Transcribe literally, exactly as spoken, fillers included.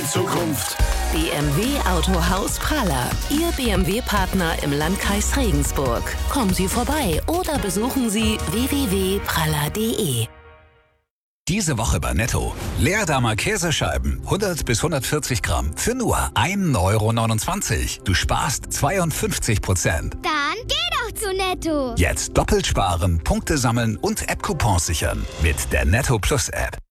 Zukunft. B M W Autohaus Praller. Ihr B M W-Partner im Landkreis Regensburg. Kommen Sie vorbei oder besuchen Sie w w w punkt praller punkt de. Diese Woche bei Netto. Leerdamer Käsescheiben, hundert bis hundertvierzig Gramm, für nur ein Euro neunundzwanzig. Du sparst zweiundfünfzig Prozent. Dann geh doch zu Netto. Jetzt doppelt sparen, Punkte sammeln und App-Coupons sichern. Mit der Netto Plus App.